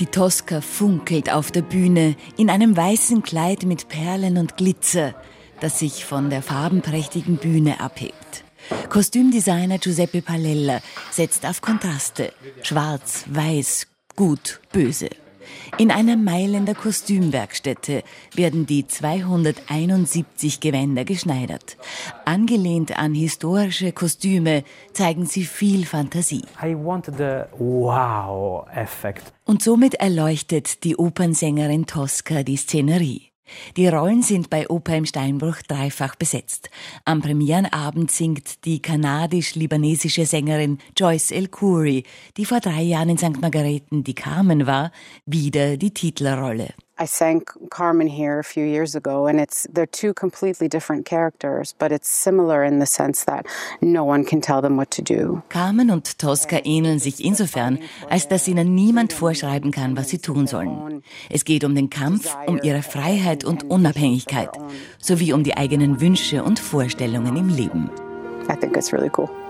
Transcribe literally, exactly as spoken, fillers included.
Die Tosca funkelt auf der Bühne in einem weißen Kleid mit Perlen und Glitzer, das sich von der farbenprächtigen Bühne abhebt. Kostümdesigner Giuseppe Palella setzt auf Kontraste. Schwarz, weiß, gut, böse. In einer Mailänder Kostümwerkstätte werden die zweihunderteinundsiebzig Gewänder geschneidert. Angelehnt an historische Kostüme zeigen sie viel Fantasie. I want the wow effect. Und somit erleuchtet die Opernsängerin Tosca die Szenerie. Die Rollen sind bei Oper im Steinbruch dreifach besetzt. Am Premierenabend singt die kanadisch-libanesische Sängerin Joyce El-Khoury, die vor drei Jahren in Sankt Margareten die Carmen war, wieder die Titelrolle. I sang Carmen here a few years ago, and it's they're two completely different characters, but it's similar in the sense that no one can tell them what to do. Carmen und Tosca ähneln sich insofern, als dass ihnen niemand vorschreiben kann, was sie tun sollen. Es geht um den Kampf, um ihre Freiheit und Unabhängigkeit, sowie um die eigenen Wünsche und Vorstellungen im Leben. I think it's really cool.